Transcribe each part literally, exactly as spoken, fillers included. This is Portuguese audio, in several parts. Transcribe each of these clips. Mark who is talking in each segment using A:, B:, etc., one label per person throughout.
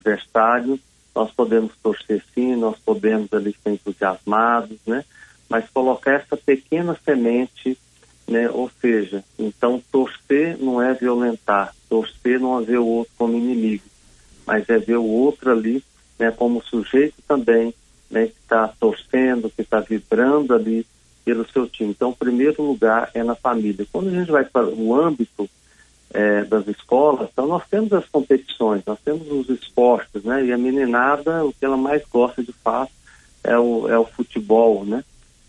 A: adversário, nós podemos torcer sim, nós podemos ali ser entusiasmados, né? Mas colocar essa pequena semente, né? Ou seja, então torcer não é violentar, torcer não é ver o outro como inimigo, mas é ver o outro ali, né, como sujeito também, né, que está torcendo, que está vibrando ali pelo seu time. Então, o primeiro lugar é na família. Quando a gente vai para o âmbito é, das escolas, então nós temos as competições, nós temos os esportes, né, e a meninada, o que ela mais gosta de fato é o, é o futebol, né.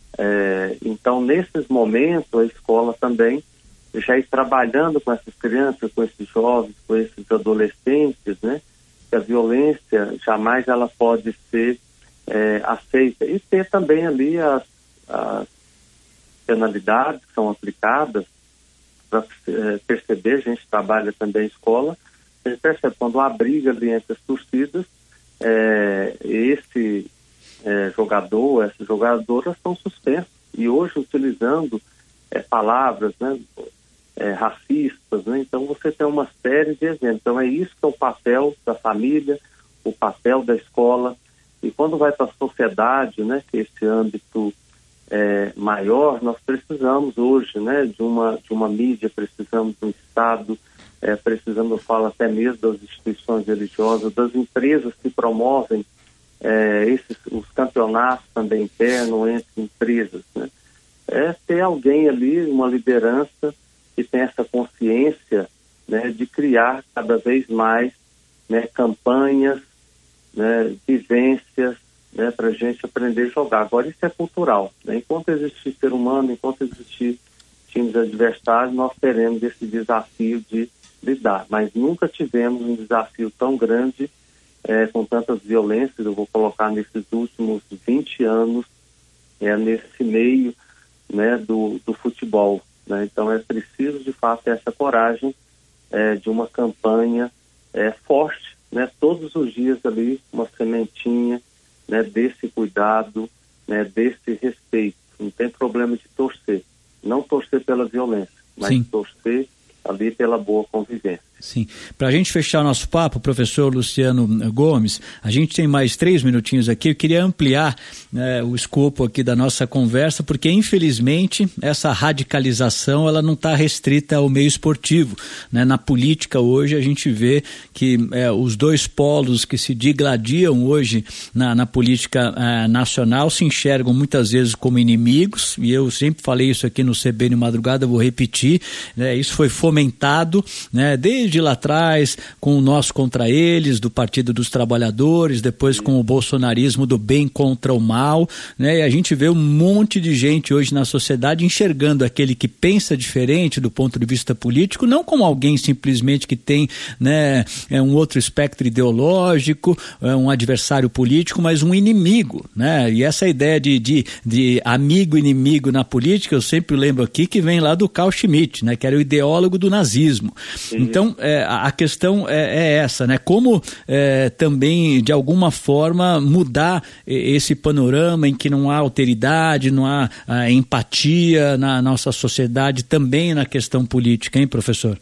A: É, então, nesses momentos, a escola também já ir trabalhando com essas crianças, com esses jovens, com esses adolescentes, né, que a violência jamais ela pode ser é, aceita. E ter também ali as, as penalidades que são aplicadas para é, perceber, a gente trabalha também em escola, a gente percebe quando há briga ali entre as torcidas, é, esse É, jogador, essas jogadoras estão suspensas e hoje utilizando é, palavras, né, é, racistas, né? Então você tem uma série de exemplos. Então é isso que é o papel da família, o papel da escola, e quando vai para a sociedade, né, que é esse âmbito é, maior, nós precisamos hoje, né, de uma, de uma mídia, precisamos do Estado, é, precisamos, eu falo até mesmo das instituições religiosas, das empresas que promovem É, esses, os campeonatos também internos entre empresas, né? É ter alguém ali, uma liderança que tem essa consciência, né, de criar cada vez mais, né, campanhas, né, vivências, né, para a gente aprender a jogar. Agora isso é cultural, né? Enquanto existir ser humano, enquanto existir times adversários, nós teremos esse desafio de lidar, mas nunca tivemos um desafio tão grande É, com tantas violências. Eu vou colocar nesses últimos vinte anos, é, nesse meio, né, do, do futebol, né? Então é preciso de fato essa coragem é, de uma campanha é, forte, né, todos os dias ali, uma sementinha, né, desse cuidado, né, desse respeito. Não tem problema de torcer, não torcer pela violência, mas Sim. torcer ali pela boa convivência.
B: Sim. Para a gente fechar o nosso papo, professor Luciano Gomes, a gente tem mais três minutinhos aqui. Eu queria ampliar, né, o escopo aqui da nossa conversa, porque infelizmente essa radicalização ela não está restrita ao meio esportivo, né? Na política hoje a gente vê que é, os dois polos que se digladiam hoje na, na política é, nacional se enxergam muitas vezes como inimigos, e eu sempre falei isso aqui no C B N Madrugada, vou repetir, né? Isso foi fomentado, né, desde de lá atrás, com o nós contra eles, do Partido dos Trabalhadores, depois com o bolsonarismo do bem contra o mal, né? E a gente vê um monte de gente hoje na sociedade enxergando aquele que pensa diferente do ponto de vista político, não como alguém simplesmente que tem, né, é um outro espectro ideológico, é um adversário político, mas um inimigo, né? E essa ideia de, de, de amigo-inimigo na política, eu sempre lembro aqui que vem lá do Carl Schmitt, né, que era o ideólogo do nazismo. Sim. Então, É, a questão é, é essa, né? Como é, também, de alguma forma, mudar esse panorama em que não há alteridade, não há a, empatia na nossa sociedade, também na questão política, hein, professor?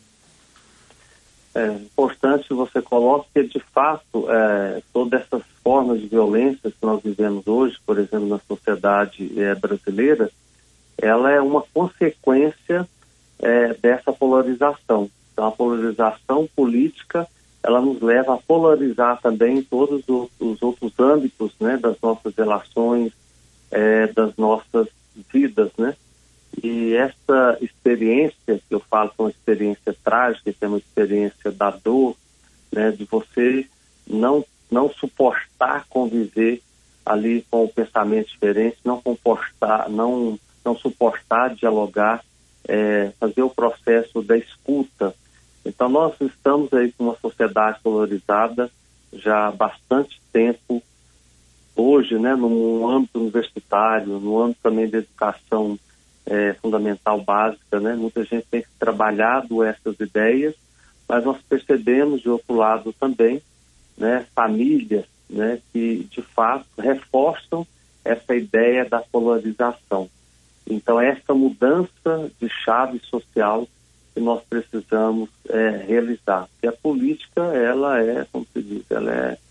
A: É importante você colocar que, de fato, é, todas essas formas de violência que nós vivemos hoje, por exemplo, na sociedade é, brasileira, ela é uma consequência é, dessa polarização. Então, a polarização política, ela nos leva a polarizar também todos os, os outros âmbitos, né, das nossas relações, é, das nossas vidas, né? E essa experiência, que eu falo que é uma experiência trágica, que é uma experiência da dor, né, de você não, não suportar conviver ali com o pensamento diferente, não comportar, não, não suportar dialogar, é, fazer o processo da escuta. Então, nós estamos aí com uma sociedade polarizada já há bastante tempo. Hoje, né, no âmbito universitário, no âmbito também da educação é, fundamental básica, né, muita gente tem trabalhado essas ideias, mas nós percebemos, de outro lado também, né, famílias, né, que, de fato, reforçam essa ideia da polarização. Então, essa mudança de chave social que nós precisamos é, realizar. E a política, ela é, como se diz, ela é